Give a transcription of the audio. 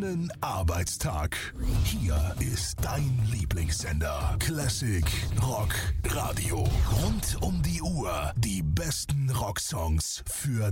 langen Arbeitstag. Hier ist dein Lieblingssender. Classic Rock Radio. Rund um die Uhr die besten Rocksongs für